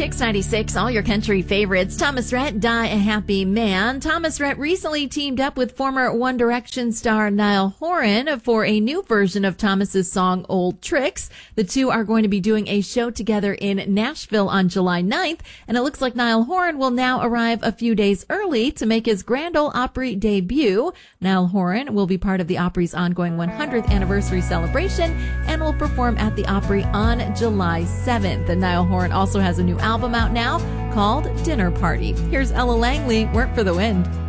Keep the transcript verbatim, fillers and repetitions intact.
Kix ninety-six, all your country favorites. Thomas Rhett, Die a Happy Man. Thomas Rhett recently teamed up with former One Direction star Niall Horan for a new version of Thomas's song Old Tricks. The two are going to be doing a show together in Nashville on July ninth, and it looks like Niall Horan will now arrive a few days early to make his Grand Ole Opry debut. Niall Horan will be part of the Opry's ongoing one hundredth anniversary celebration and will perform at the Opry on July seventh. And Niall Horan also has a new album out now called Dinner Party. Here's Ella Langley, Work for the Wind.